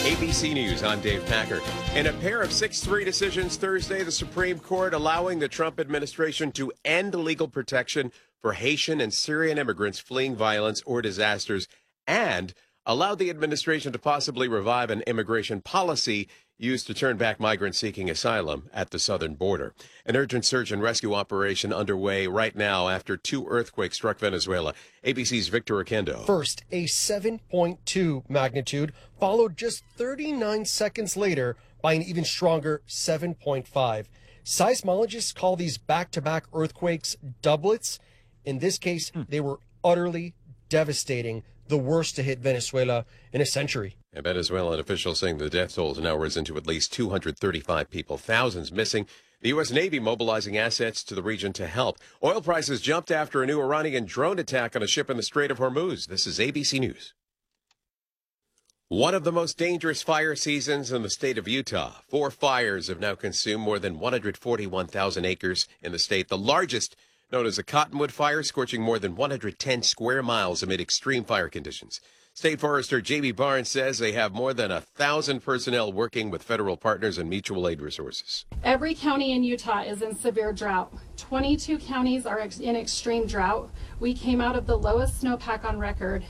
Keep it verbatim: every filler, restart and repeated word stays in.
A B C News, I'm Dave Packer. In a pair of six three decisions Thursday, the Supreme Court allowing the Trump administration to end legal protection for Haitian and Syrian immigrants fleeing violence or disasters, and allowed the administration to possibly revive an immigration policy used to turn back migrants seeking asylum at the southern border. An urgent search and rescue operation underway right now after two earthquakes struck Venezuela. A B C's Victor Oquendo. First, a seven point two magnitude, followed just thirty-nine seconds later by an even stronger seven point five. Seismologists call these back-to-back earthquakes doublets. In this case, hmm. they were utterly devastating, the worst to hit Venezuela in a century. And Venezuelan officials saying the death toll has now risen to at least two hundred thirty-five people, thousands missing. The U S. Navy mobilizing assets to the region to help. Oil prices jumped after a new Iranian drone attack on a ship in the Strait of Hormuz. This is A B C News. One of the most dangerous fire seasons in the state of Utah. Four fires have now consumed more than one hundred forty-one thousand acres in the state. The largest, known as a Cottonwood Fire, scorching more than one hundred ten square miles amid extreme fire conditions. State Forester Jamie Barnes says they have more than a thousand personnel working with federal partners and mutual aid resources. Every county in Utah is in severe drought. twenty-two counties are in extreme drought. We came out of the lowest snowpack on record